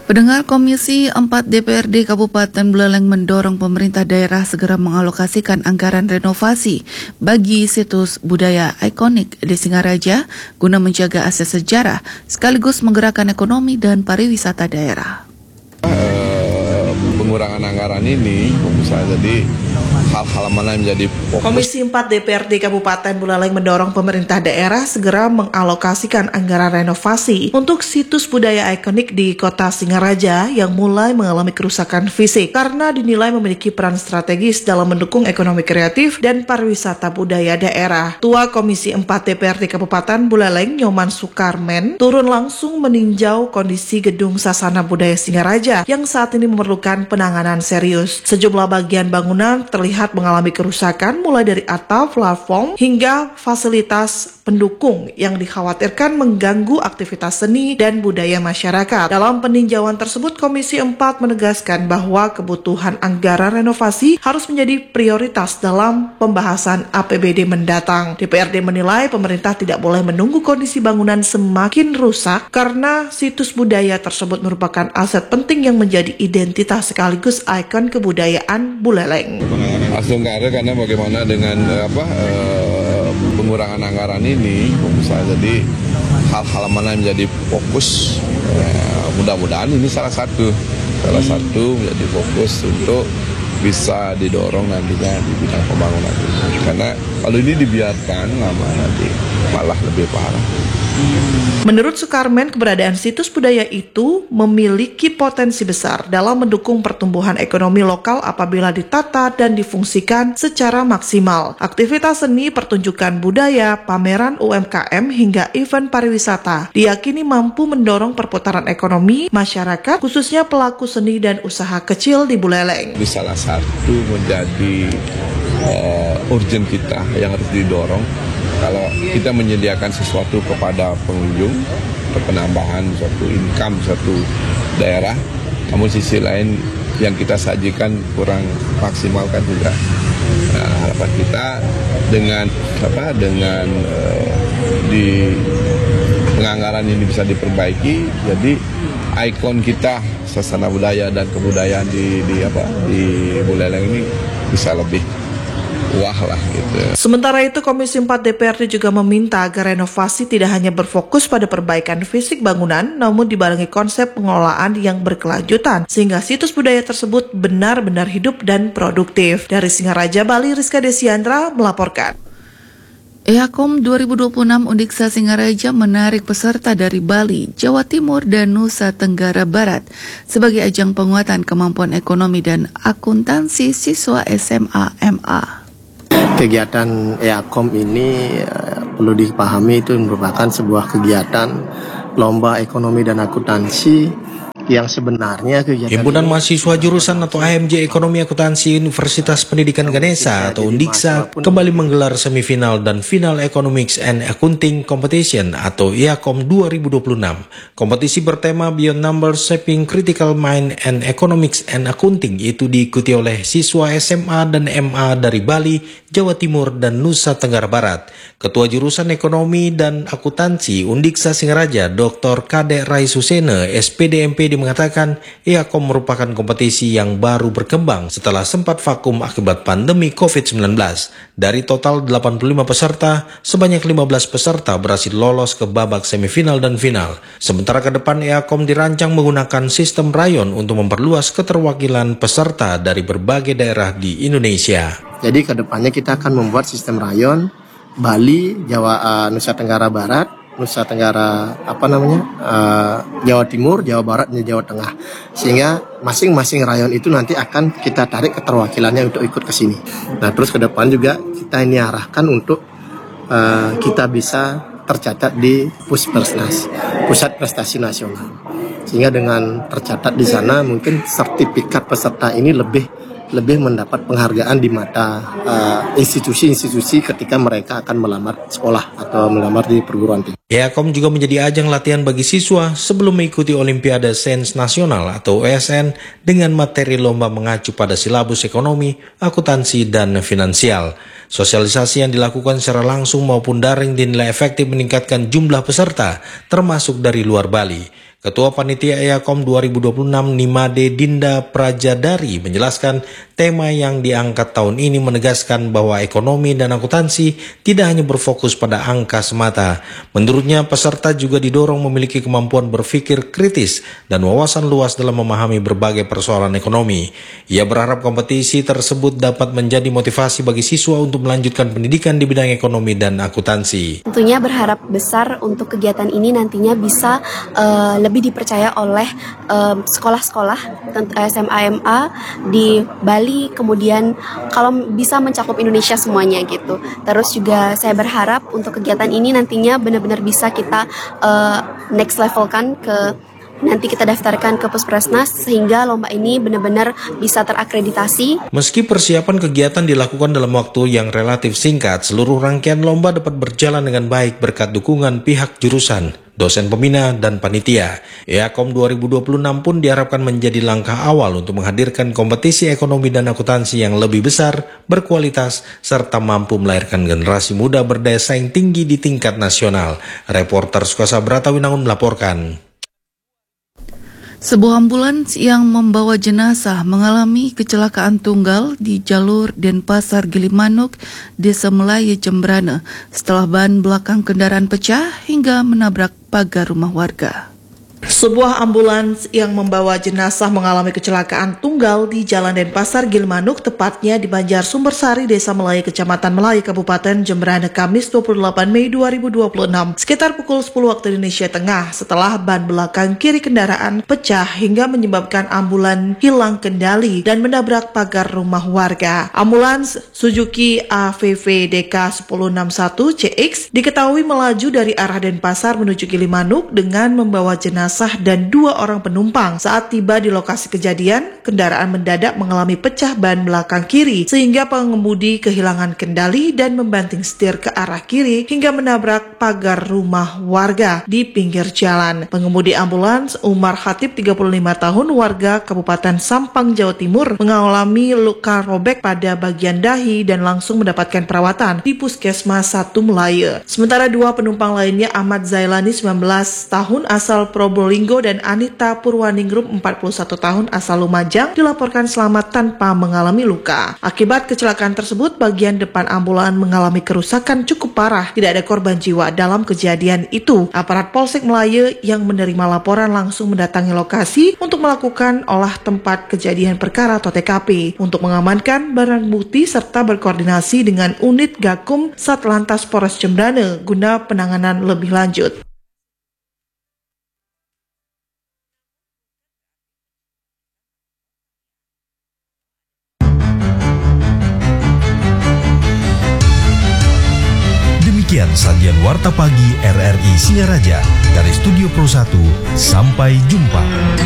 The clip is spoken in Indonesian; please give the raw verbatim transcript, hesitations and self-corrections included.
Pendengar, Komisi empat D P R D Kabupaten Buleleng mendorong pemerintah daerah segera mengalokasikan anggaran renovasi bagi situs budaya ikonik di Singaraja guna menjaga aset sejarah sekaligus menggerakkan ekonomi dan pariwisata daerah. Uh, pengurangan anggaran ini bisa jadi hal-hal mana yang menjadi fokus. Komisi empat D P R D Kabupaten Buleleng mendorong pemerintah daerah segera mengalokasikan anggaran renovasi untuk situs budaya ikonik di kota Singaraja yang mulai mengalami kerusakan fisik karena dinilai memiliki peran strategis dalam mendukung ekonomi kreatif dan pariwisata budaya daerah. Ketua Komisi empat D P R D Kabupaten Buleleng, Nyoman Sukarmen, turun langsung meninjau kondisi gedung Sasana Budaya Singaraja yang saat ini memerlukan penanganan serius. Sejumlah bagian bangunan terlihat mengalami kerusakan mulai dari atap, platform, hingga fasilitas pendukung yang dikhawatirkan mengganggu aktivitas seni dan budaya masyarakat. Dalam peninjauan tersebut, Komisi empat menegaskan bahwa kebutuhan anggaran renovasi harus menjadi prioritas dalam pembahasan A P B D mendatang. D P R D menilai pemerintah tidak boleh menunggu kondisi bangunan semakin rusak karena situs budaya tersebut merupakan aset penting yang menjadi identitas sekaligus ikon kebudayaan Buleleng. Langsung ke arah karena bagaimana dengan apa uh, pengurangan anggaran ini bisa jadi hal-hal mana yang menjadi fokus. Uh, mudah-mudahan ini salah satu salah satu menjadi fokus untuk bisa didorong nantinya di bidang pembangunan ini. Karena kalau ini dibiarkan lama nanti malah lebih parah. Menurut Sukarmen, keberadaan situs budaya itu memiliki potensi besar dalam mendukung pertumbuhan ekonomi lokal apabila ditata dan difungsikan secara maksimal. Aktivitas seni, pertunjukan budaya, pameran U M K M hingga event pariwisata diyakini mampu mendorong perputaran ekonomi masyarakat, khususnya pelaku seni dan usaha kecil di Buleleng. Ini salah satu menjadi uh, urgent kita yang harus didorong. Kalau kita menyediakan sesuatu kepada pengunjung, penambahan suatu income suatu daerah, namun sisi lain yang kita sajikan kurang maksimal kan juga. Nah, harapan kita dengan apa dengan uh, di penganggaran ini bisa diperbaiki, jadi ikon kita sasana budaya dan kebudayaan di di apa di Buleleng ini bisa lebih wah lah gitu. Sementara itu, Komisi empat D P R D juga meminta agar renovasi tidak hanya berfokus pada perbaikan fisik bangunan, namun dibarengi konsep pengelolaan yang berkelanjutan, sehingga situs budaya tersebut benar-benar hidup dan produktif. Dari Singaraja, Bali, Rizka Desiandra melaporkan. IAKOM dua ribu dua puluh enam Undiksa Singaraja menarik peserta dari Bali, Jawa Timur, dan Nusa Tenggara Barat sebagai ajang penguatan kemampuan ekonomi dan akuntansi siswa S M A M A. Kegiatan IAKOM ini uh, perlu dipahami itu merupakan sebuah kegiatan lomba ekonomi dan akuntansi yang sebenarnya kegiatan Himpunan Mahasiswa Jurusan atau H M J Ekonomi Akuntansi Universitas Pendidikan Ganesha atau Undiksa kembali menggelar semifinal dan final Economics and Accounting Competition atau IAKOM dua ribu dua puluh enam. Kompetisi bertema Beyond Numbers Shaping Critical Mind and Economics and Accounting itu diikuti oleh siswa S M A dan M A dari Bali, Jawa Timur, dan Nusa Tenggara Barat. Ketua Jurusan Ekonomi dan Akuntansi Undiksa Singaraja, Doktor Kade Raisusene, S P D M P D mengatakan IAKOM merupakan kompetisi yang baru berkembang setelah sempat vakum akibat pandemi covid sembilan belas. Dari total delapan puluh lima peserta, sebanyak lima belas peserta berhasil lolos ke babak semifinal dan final. Sementara ke depan IAKOM dirancang menggunakan sistem rayon untuk memperluas keterwakilan peserta dari berbagai daerah di Indonesia. Jadi ke depannya kita akan membuat sistem rayon Bali, Jawa, uh, Nusa Tenggara Barat, Nusa Tenggara apa namanya uh, Jawa Timur, Jawa Barat, dan Jawa Tengah, sehingga masing-masing rayon itu nanti akan kita tarik keterwakilannya untuk ikut ke sini. Nah terus ke depan juga kita ini arahkan untuk uh, kita bisa tercatat di Puspersnas, Pusat Prestasi Nasional, sehingga dengan tercatat di sana mungkin sertifikat peserta ini lebih lebih mendapat penghargaan di mata uh, institusi-institusi ketika mereka akan melamar sekolah atau melamar di perguruan tinggi. IAKOM juga menjadi ajang latihan bagi siswa sebelum mengikuti Olimpiade Sains Nasional atau O S N dengan materi lomba mengacu pada silabus ekonomi, akuntansi, dan finansial. Sosialisasi yang dilakukan secara langsung maupun daring dinilai efektif meningkatkan jumlah peserta, termasuk dari luar Bali. Ketua Panitia IAKOM dua ribu dua puluh enam Nimade Dinda Prajadari menjelaskan tema yang diangkat tahun ini menegaskan bahwa ekonomi dan akuntansi tidak hanya berfokus pada angka semata. Menurutnya peserta juga didorong memiliki kemampuan berpikir kritis dan wawasan luas dalam memahami berbagai persoalan ekonomi. Ia berharap kompetisi tersebut dapat menjadi motivasi bagi siswa untuk melanjutkan pendidikan di bidang ekonomi dan akuntansi. Tentunya berharap besar untuk kegiatan ini nantinya bisa uh, lebih dipercaya oleh uh, sekolah-sekolah S M A M A di Bali, kemudian kalau bisa mencakup Indonesia semuanya gitu. Terus juga saya berharap untuk kegiatan ini nantinya benar-benar bisa kita uh, next level kan ke nanti kita daftarkan ke Puspresnas sehingga lomba ini benar-benar bisa terakreditasi. Meski persiapan kegiatan dilakukan dalam waktu yang relatif singkat, seluruh rangkaian lomba dapat berjalan dengan baik berkat dukungan pihak jurusan, dosen pembina, dan panitia. IAKOM dua ribu dua puluh enam pun diharapkan menjadi langkah awal untuk menghadirkan kompetisi ekonomi dan akuntansi yang lebih besar, berkualitas, serta mampu melahirkan generasi muda berdaya saing tinggi di tingkat nasional. Reporter Sukasa Bratawinangun melaporkan. Sebuah ambulans yang membawa jenazah mengalami kecelakaan tunggal di jalur Denpasar Gilimanuk, Desa Melayu, Jembrana setelah ban belakang kendaraan pecah hingga menabrak pagar rumah warga. Sebuah ambulans yang membawa jenazah mengalami kecelakaan tunggal di Jalan Denpasar Gilimanuk, tepatnya di Banjar Sumbersari, Desa Melayu, Kecamatan Melayu, Kabupaten Jembrana, Kamis dua puluh delapan Mei dua ribu dua puluh enam, sekitar pukul sepuluh waktu Indonesia Tengah, setelah ban belakang kiri kendaraan pecah hingga menyebabkan ambulan hilang kendali dan menabrak pagar rumah warga. Ambulans Suzuki A V V D K sepuluh enam satu C X diketahui melaju dari arah Denpasar menuju Gilimanuk dengan membawa jenazah dan dua orang penumpang. Saat tiba di lokasi kejadian, kendaraan mendadak mengalami pecah ban belakang kiri sehingga pengemudi kehilangan kendali dan membanting setir ke arah kiri hingga menabrak pagar rumah warga di pinggir jalan. Pengemudi ambulans Umar Khatib, tiga puluh lima tahun, warga Kabupaten Sampang, Jawa Timur, mengalami luka robek pada bagian dahi dan langsung mendapatkan perawatan di Puskesmas satu Melayu. Sementara dua penumpang lainnya, Ahmad Zailani, sembilan belas tahun, asal Probolinggo, dan Anita Purwaningrum, empat puluh satu tahun, asal Lumajang, dilaporkan selamat tanpa mengalami luka. Akibat kecelakaan tersebut, bagian depan ambulan mengalami kerusakan cukup parah. Tidak ada korban jiwa dalam kejadian itu. Aparat Polsek Melayu yang menerima laporan langsung mendatangi lokasi untuk melakukan olah tempat kejadian perkara atau T K P untuk mengamankan barang bukti serta berkoordinasi dengan unit Gakum Satlantas Polres Jembrana guna penanganan lebih lanjut. Demikian sajian Warta Pagi R R I Singaraja dari Studio Pro satu. Sampai jumpa.